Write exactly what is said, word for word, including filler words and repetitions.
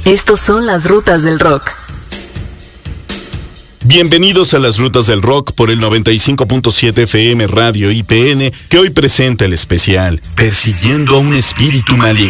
Estos son las rutas del rock. Bienvenidos a las Rutas del Rock por el noventa y cinco punto siete F M Radio I P N, que hoy presenta el especial Persiguiendo a un espíritu maligno.